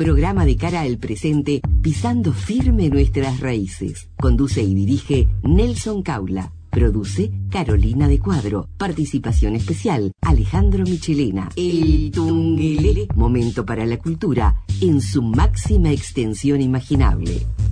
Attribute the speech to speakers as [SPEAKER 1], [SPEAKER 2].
[SPEAKER 1] programa de cara al presente, pisando firme nuestras raíces. Conduce y dirige Nelson Caula. Produce Carolina de Cuadro. Participación especial Alejandro Michelena. El Tunguelele, momento para la cultura en su máxima extensión imaginable.